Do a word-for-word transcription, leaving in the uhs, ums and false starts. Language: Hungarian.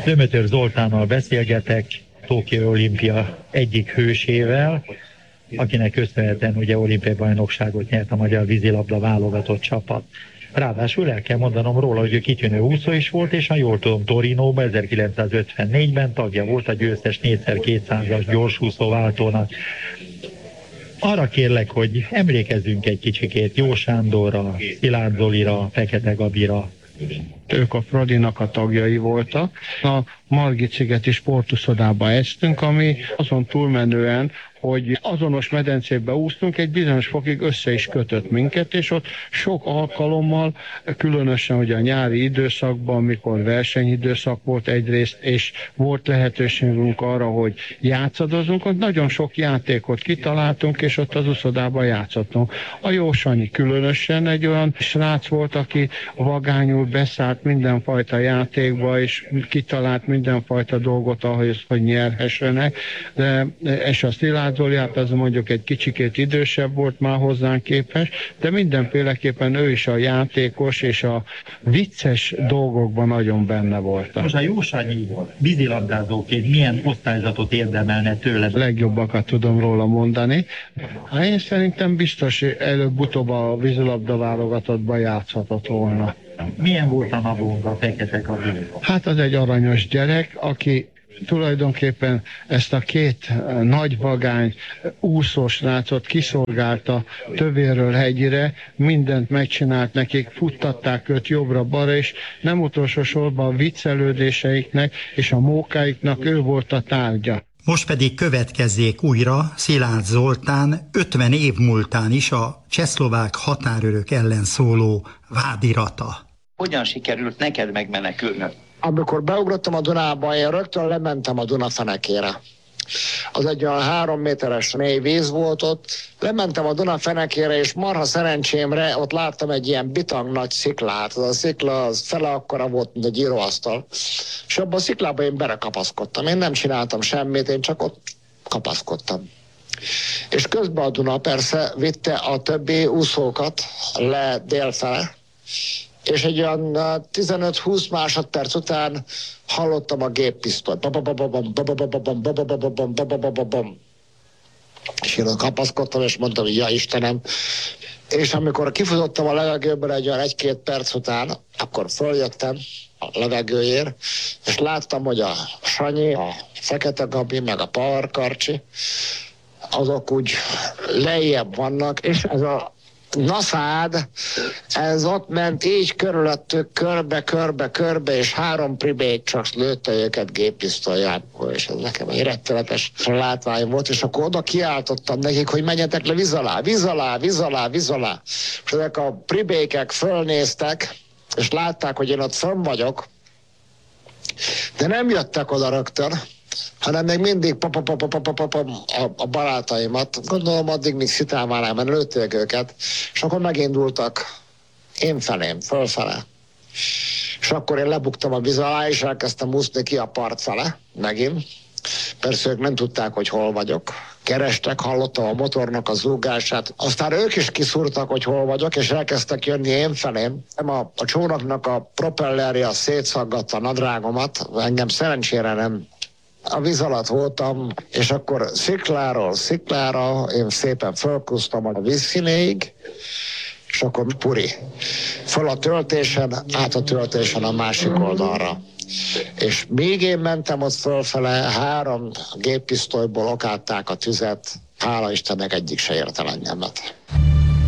Lömötör Zoltánnal beszélgetek, Tokió olimpia egyik hősével, akinek köszönhetően ugye olimpiai bajnokságot nyert a magyar vízilabda válogatott csapat. Ráadásul el kell mondanom róla, hogy ő kitűnő úszó is volt, és ha jól tudom, Torinóban ezerkilencszázötvennégyben tagja volt a győztes négyszer kétszázas gyorsúszó váltónak. Arra kérlek, hogy emlékezzünk egy kicsikét Jó Sándorra, Szilágy Zolira, Fekete Gabira. Ők a Fradinak a tagjai voltak. A Margit-szigeti sportuszodába eztünk, ami azon túlmenően, hogy azonos medencébe úsztunk, egy bizonyos fokig össze is kötött minket, és ott sok alkalommal, különösen hogy a nyári időszakban, amikor versenyidőszak volt egyrészt, és volt lehetőségünk arra, hogy játszadozunk, ott nagyon sok játékot kitaláltunk, és ott az úszodában játszottunk. A Jó Sanyi különösen egy olyan srác volt, aki vagányul beszállt mindenfajta játékba, és kitalált mindenfajta dolgot ahhoz, hogy nyerhessenek, de, és a Szilágy Zoli, hát az mondjuk egy kicsikét idősebb volt már hozzánk képest, de mindenféleképpen ő is a játékos és a vicces dolgokban nagyon benne volt. Most a Jó Sanyi vízilabdázóként milyen osztályzatot érdemelne tőle? Legjobbakat tudom róla mondani. Hát én szerintem biztos előbb-utóbb a vízilabda válogatottban játszhatott volna. Milyen volt a navunk, a Fekete Gabi? Hát az egy aranyos gyerek, aki tulajdonképpen ezt a két nagy vagány úszós rácot kiszolgálta tövéről hegyire, mindent megcsinált nekik, futtatták őt jobbra-balra, és nem utolsó sorban a viccelődéseiknek és a mókáiknak ő volt a tárgya. Most pedig következzék újra Szilágy Zoltán ötven év múltán is a csehszlovák határőrök ellen szóló vádirata. Hogyan sikerült neked megmenekülnöd? Amikor beugrottam a Dunába, én rögtön lementem a Duna fenekére. Az egy olyan három méteres mély víz volt ott. Lementem a Duna fenekére, és marha szerencsémre ott láttam egy ilyen bitang nagy sziklát. Az a szikla az fele akkora volt, mint egy íróasztal. És abban a sziklában én berekapaszkodtam. Én nem csináltam semmit, én csak ott kapaszkodtam. És közben a Duna persze vitte a többi úszókat le délfele, és egy olyan tizenöt-húsz másodperc után hallottam a géppisztolyt. És én kapaszkodtam, és mondtam, hogy ja Istenem. És amikor kifutottam a levegőből egy olyan egy-két perc után, akkor följöttem a levegőért, és láttam, hogy a Sanyi, a Fekete Gabi, meg a Power Karcsi, azok úgy lejjebb vannak, és ez a Naszád, ez ott ment így körülöttük, körbe, körbe, körbe, és három pribék csak lőtte őket géppisztolyából, és ez nekem egy rettenetes látvány volt, és akkor oda kiáltottam nekik, hogy menjetek le víz alá, víz alá, víz alá, víz alá. És ezek a pribékek fölnéztek, és látták, hogy én ott fönn vagyok, de nem jöttek oda rögtön, hanem még mindig papa, papa, papa, papa, a, a barátaimat. Gondolom addig, míg szitálmánál, mert lőtték őket. És akkor megindultak én felém, fölfele. És akkor én lebuktam a víz alá, és elkezdtem úszni ki a part fele, megint. Persze ők nem tudták, hogy hol vagyok. Kerestek, hallottam a motornak a zúgását. Aztán ők is kiszúrtak, hogy hol vagyok, és elkezdtek jönni én felém. A, a csónaknak a propellerje szétszaggatta a nadrágomat. Engem szerencsére nem. A víz alatt voltam, és akkor szikláról sziklára én szépen fölkúztam a vízszínéig, és akkor puri. Föl a töltésen, át a töltésen a másik oldalra. És még én mentem ott fölfele, három géppisztolyból okátták a tüzet, hála Istennek egyik se ért el engemet.